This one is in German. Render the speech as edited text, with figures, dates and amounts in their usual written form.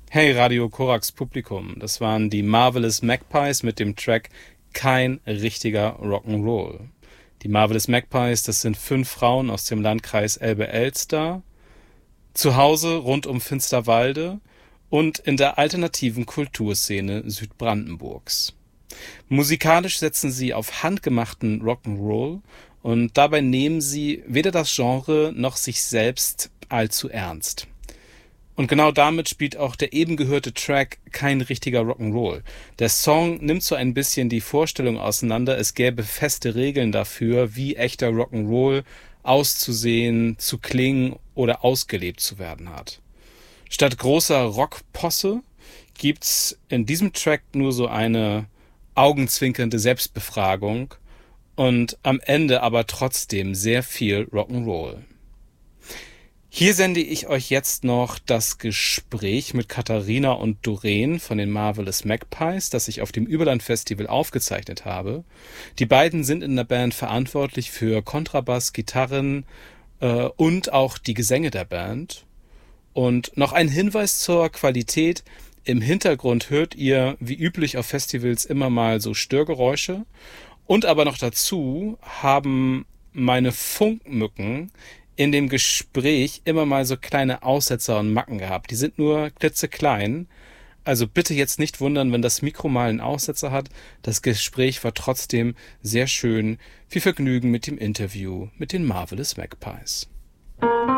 Hey Radio Korax Publikum, das waren die Marvelous Magpies mit dem Track Kein richtiger Rock'n'Roll. Die Marvelous Magpies, das sind 5 Frauen aus dem Landkreis Elbe-Elster, zu Hause rund um Finsterwalde und in der alternativen Kulturszene Südbrandenburgs. Musikalisch setzen sie auf handgemachten Rock'n'Roll und dabei nehmen sie weder das Genre noch sich selbst allzu ernst. Und genau damit spielt auch der eben gehörte Track Kein richtiger Rock'n'Roll. Der Song nimmt so ein bisschen die Vorstellung auseinander, es gäbe feste Regeln dafür, wie echter Rock'n'Roll auszusehen, zu klingen oder ausgelebt zu werden hat. Statt großer Rockposse gibt's in diesem Track nur so eine augenzwinkernde Selbstbefragung und am Ende aber trotzdem sehr viel Rock'n'Roll. Hier sende ich euch jetzt noch das Gespräch mit Katharina und Doreen von den Marvelous Magpies, das ich auf dem Überland-Festival aufgezeichnet habe. Die beiden sind in der Band verantwortlich für Kontrabass, Gitarren und auch die Gesänge der Band. Und noch ein Hinweis zur Qualität. Im Hintergrund hört ihr, wie üblich auf Festivals, immer mal so Störgeräusche. Und aber noch dazu haben meine Funkmücken in dem Gespräch immer mal so kleine Aussetzer und Macken gehabt. Die sind nur klitzeklein. Also bitte jetzt nicht wundern, wenn das Mikro mal einen Aussetzer hat. Das Gespräch war trotzdem sehr schön. Viel Vergnügen mit dem Interview mit den Marvelous Magpies.